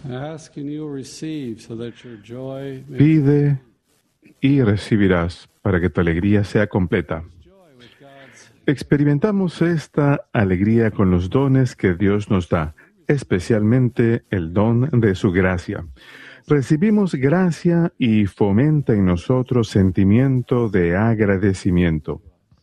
Ask and you will receive, so that your joy may Pide y recibirás para que tu alegría sea completa. joy with God's Experimentamos esta alegría con los dones que Dios nos da, especialmente el don de su gracia. Recibimos gracia y fomenta en nosotros sentimiento de agradecimiento.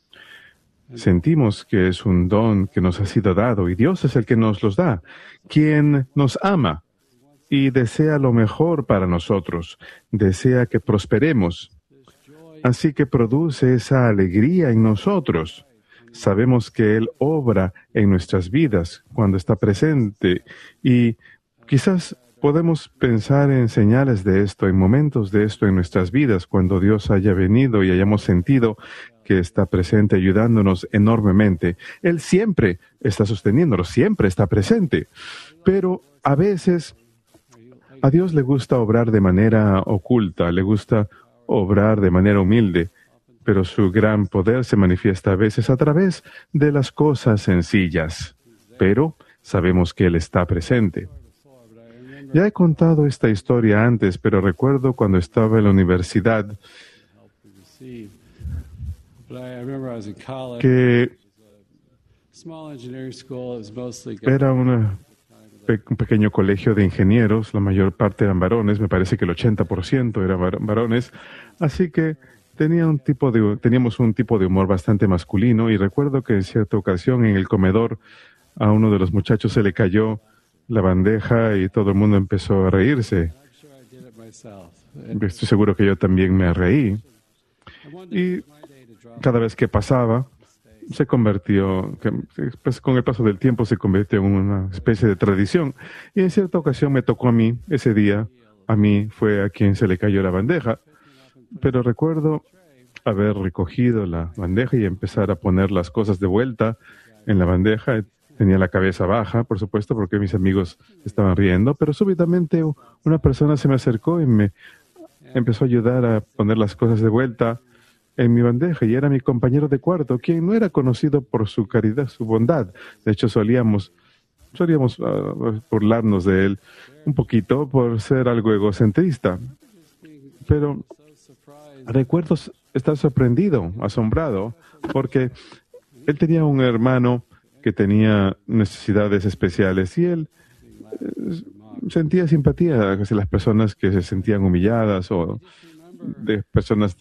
Sentimos que es un don que nos ha sido dado y Dios es el que nos los da, quien nos ama y desea lo mejor para nosotros, desea que prosperemos. Así que produce esa alegría en nosotros. Sabemos que Él obra en nuestras vidas cuando está presente y quizás podemos pensar en señales de esto, en momentos de esto en nuestras vidas, cuando Dios haya venido y hayamos sentido que está presente ayudándonos enormemente. Él siempre está sosteniéndonos, siempre está presente. Pero a veces a Dios le gusta obrar de manera oculta, le gusta obrar de manera humilde, pero su gran poder se manifiesta a veces a través de las cosas sencillas. Pero sabemos que Él está presente. Ya he contado esta historia antes, pero recuerdo cuando estaba en la universidad receive. But I remember I was in college. que Small engineering school. It was mostly era un pequeño colegio de ingenieros, la mayor parte eran varones, me parece que el 80% eran varones, así que teníamos un tipo de humor bastante masculino y recuerdo que en cierta ocasión en el comedor a uno de los muchachos se le cayó la bandeja y todo el mundo empezó a reírse. I'm sure I did it myself. Estoy seguro que yo también me reí. And one day Y it was my day to drop. cada vez que pasaba, se convirtió, pues, con el paso del tiempo se convirtió en una especie de tradición. Y en cierta ocasión me tocó a mí, ese día, a mí fue a quien se le cayó la bandeja. Pero recuerdo haber recogido la bandeja y empezar a poner las cosas de vuelta en la bandeja. Tenía la cabeza baja, por supuesto, porque mis amigos estaban riendo, pero súbitamente una persona se me acercó y me empezó a ayudar a poner las cosas de vuelta en mi bandeja, y era mi compañero de cuarto, quien no era conocido por su caridad, su bondad. De hecho, solíamos burlarnos de él un poquito por ser algo egocentrista. Pero So surprised. recuerdo estar sorprendido, asombrado, porque él tenía un hermano que tenía necesidades especiales y él sentía simpatía hacia las personas que se sentían humilladas o de personas